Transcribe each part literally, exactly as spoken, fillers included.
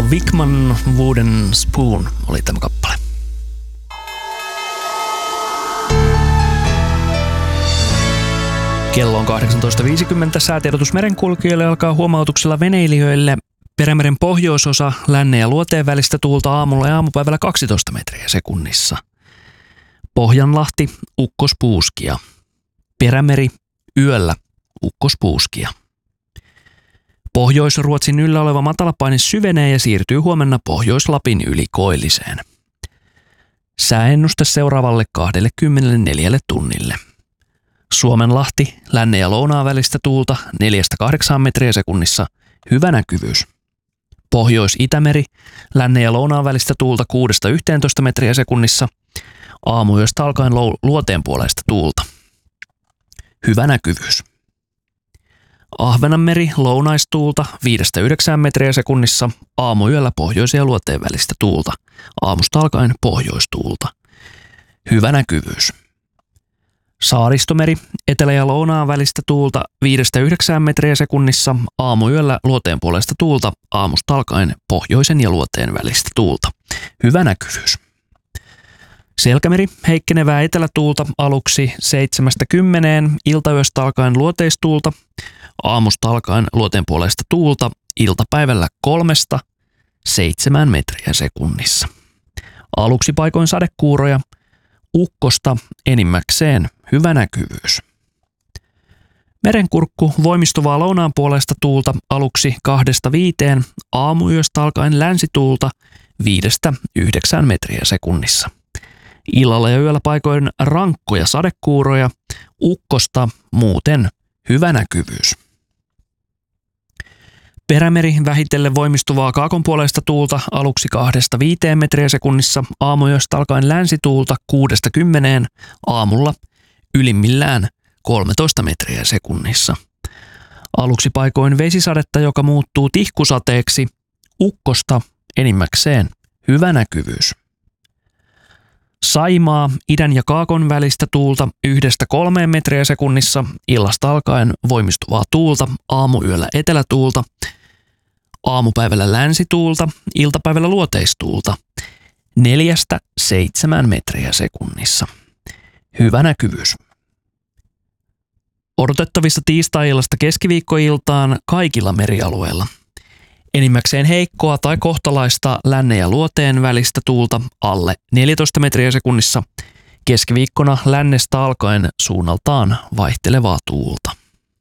Wickman Wooden Spoon oli tämä kappale. Kello on kahdeksantoista viisikymmentä. Säätiedotus merenkulkijoille alkaa huomautuksella veneilijöille. Perämeren pohjoisosa lännen ja luoteen välistä tuulta aamulla ja aamupäivällä kaksitoista metriä sekunnissa. Pohjanlahti, ukkospuuskia. Perämeri, yöllä, ukkospuuskia. Pohjois-Ruotsin yllä oleva matalapaine syvenee ja siirtyy huomenna Pohjois-Lapin yli koilliseen. Sääennuste seuraavalle kaksikymmentäneljä tunnille. Suomenlahti, lännen ja lounaan välistä tuulta neljästä kahdeksaan metriä sekunnissa, hyvä näkyvyys. Pohjois-Itämeri, lännen ja lounaan välistä tuulta kuudesta yhteentoista metriä sekunnissa, aamuyöstä alkaen luoteen puoleista tuulta. Hyvä näkyvyys. Ahvenanmeri, lounaistuulta viidestä yhdeksään metriä sekunnissa, aamuyöllä pohjois- ja luoteen välistä tuulta, aamusta alkaen pohjoistuulta. Hyvä näkyvyys. Saaristomeri, etelä- ja lounaan välistä tuulta viidestä yhdeksään metriä sekunnissa, aamuyöllä luoteen puolesta tuulta, aamusta alkaen pohjoisen ja luoteen välistä tuulta. Hyvä näkyvyys. Selkämeri, heikkenevää etelätuulta aluksi seitsemästä kymmeneen, iltayöstä alkaen luoteistuulta, aamusta alkaen luoteen puolesta tuulta, iltapäivällä kolmesta seitsemään metriä sekunnissa. Aluksi paikoin sadekuuroja, ukkosta enimmäkseen hyvä näkyvyys. Merenkurkku, voimistuvaa lounaan puolesta tuulta aluksi kahdesta viiteen, aamuyöstä alkaen länsituulta viidestä yhdeksään metriä sekunnissa. Illalla ja yöllä paikoin rankkoja sadekuuroja, ukkosta muuten hyvä näkyvyys. Perämeri, vähitellen voimistuvaa kaakonpuoleista tuulta aluksi kahdesta viiteen metriä sekunnissa, aamuyöstä alkaen länsituulta kuudesta kymmeneen, aamulla ylimmillään kolmetoista metriä sekunnissa. Aluksi paikoin vesisadetta, joka muuttuu tihkusateeksi, ukkosta enimmäkseen hyvä näkyvyys. Saimaa, idän ja kaakon välistä tuulta yhdestä kolmeen metriä sekunnissa, illasta alkaen voimistuvaa tuulta, aamuyöllä etelätuulta, aamupäivällä länsituulta, iltapäivällä luoteistuulta, neljästä seitsemään metriä sekunnissa. Hyvä näkyvyys. Odotettavissa tiistai-illasta keskiviikkoiltaan kaikilla merialueilla. Enimmäkseen heikkoa tai kohtalaista lännen ja luoteen välistä tuulta alle neljätoista metriä sekunnissa, keskiviikkona lännestä alkaen suunnaltaan vaihtelevaa tuulta.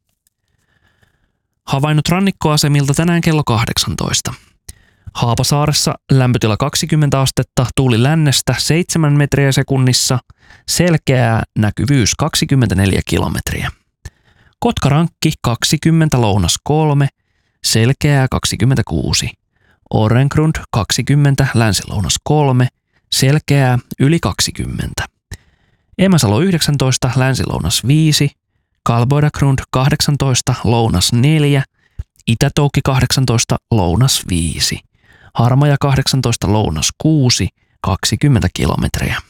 Havainnot rannikkoasemilta tänään kello kahdeksantoista. Haapasaaressa lämpötila kaksikymmentä astetta, tuuli lännestä seitsemän metriä sekunnissa, selkeää näkyvyys kaksikymmentäneljä kilometriä. Kotkarankki kaksikymmentä, lounas kolme, selkeää kaksikymmentäkuusi. Orengrund kaksikymmentä, länsilounas kolme, selkeää yli kaksikymmentä. Emäsalo yhdeksäntoista, länsilounas viisi, Kalboidagrund kahdeksantoista, lounas neljä, Itätoukki kahdeksantoista, lounas viisi. Harmaja kahdeksantoista, lounas kuusi, kaksikymmentä kilometriä.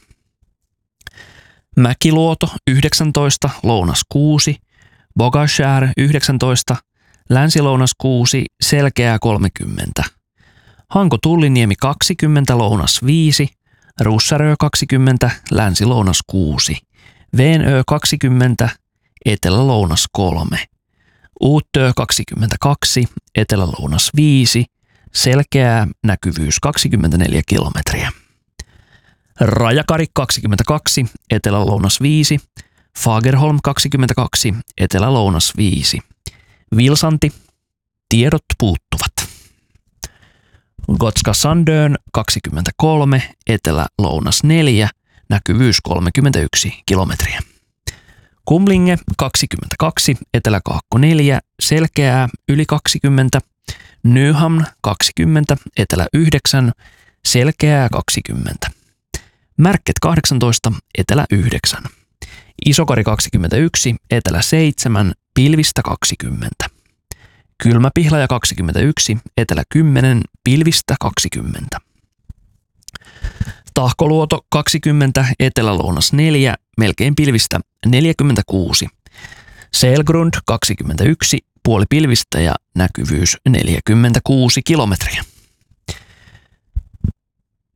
Mäkiluoto yhdeksäntoista, lounas kuusi, Bogashär yhdeksäntoista, länsilounas kuusi, selkeää kolmekymmentä. Hanko Tulliniemi kaksikymmentä, lounas viisi, Russarö kaksikymmentä, länsilounas kuusi, Veenö kaksikymmentä, etelälounas kolme, Uutö kaksikymmentäkaksi, etelälounas viisi, selkeää näkyvyys kaksikymmentäneljä kilometriä. Rajakari kaksikymmentäkaksi, etelälounas viisi, Fagerholm kaksikymmentäkaksi, etelälounas viisi. Vilsanti, tiedot puuttuvat. Gotska Sandön kaksikymmentäkolme, etelä-lounas neljä, näkyvyys kolmekymmentäyksi kilometriä. Kumlinge kaksikymmentäkaksi, etelä-kaakko neljä, selkeää yli kaksikymmentä. Nyhamn kaksikymmentä, etelä yhdeksän, selkeää kaksikymmentä. Märket kahdeksantoista, etelä yhdeksän. Isokari kaksikymmentäyksi, etelä seitsemän, pilvistä kaksikymmentä. Kylmäpihlaja kaksikymmentäyksi, etelä kymmenen, pilvistä kaksikymmentä. Tahkoluoto kaksikymmentä, etelälounas neljä, melkein pilvistä neljäkymmentäkuusi. Selgrund kaksikymmentäyksi, puoli pilvistä ja näkyvyys neljäkymmentäkuusi kilometriä.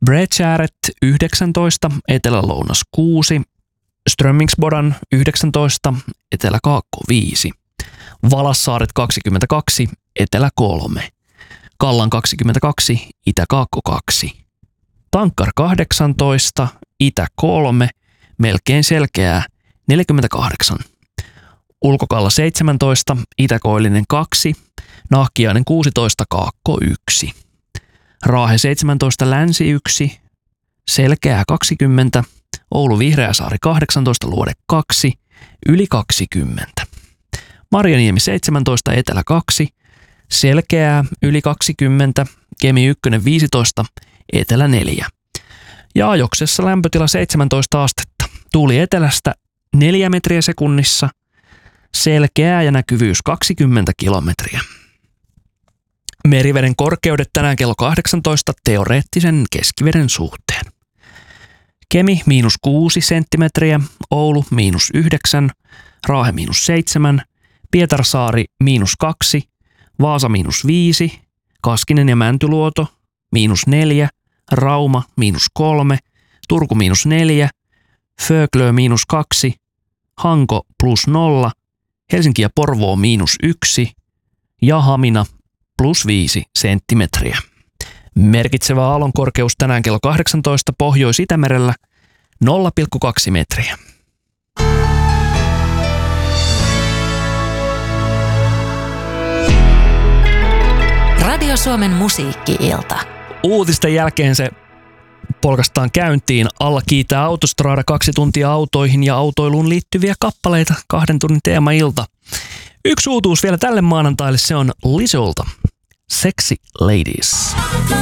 Bredgäret yhdeksäntoista, etelä-lounas kuusi, Strömmingsbodan yhdeksäntoista, etelä-kaakko viisi, Valassaaret kaksikymmentäkaksi, etelä kolme, Kallan kaksikymmentäkaksi, itä-kaakko kaksi, Tankkar kahdeksantoista, itä kolme, melkein selkeää neljäkymmentäkahdeksan, Ulkokalla seitsemäntoista, Itä-Koillinen kaksi, Nahkiainen kuusitoista, Kaakko yksi, Raahe seitsemäntoista, Länsi yksi, selkeää kaksikymmentä, Oulu Vihreäsaari kahdeksantoista, Luode kaksi, yli kaksikymmentä, Marjaniemi seitsemäntoista, Etelä kaksi, selkeää yli kaksikymmentä, Kemi yksi viisitoista, Etelä neljä. Ja Ajoksessa lämpötila seitsemäntoista astetta, tuuli etelästä neljä metriä sekunnissa, selkeää ja näkyvyys kaksikymmentä kilometriä. Meriveden korkeudet tänään kello kahdeksantoista teoreettisen keskiveden suhteen. Kemi miinus kuusi senttimetriä, Oulu miinus yhdeksän, Raahe miinus seitsemän, Pietarsaari miinus kaksi, Vaasa miinus viisi, Kaskinen ja Mäntyluoto miinus neljä, Rauma miinus kolme, Turku miinus neljä, Föglö miinus kaksi, Hanko plus nolla, Helsinki ja Porvoo miinus yksi ja Hamina plus viisi senttimetriä. Merkitsevä aallonkorkeus tänään kello kahdeksantoista Pohjois-Itämerellä nolla pilkku kaksi metriä. Radio Suomen musiikki-ilta. Uutisten jälkeen se polkastaan käyntiin. Alla kiitää Autostrada kaksi tuntia autoihin ja autoiluun liittyviä kappaleita, kahden tunnin teema-ilta. Yksi uutuus vielä tälle maanantaille, se on Lizolta. Sexy Ladies.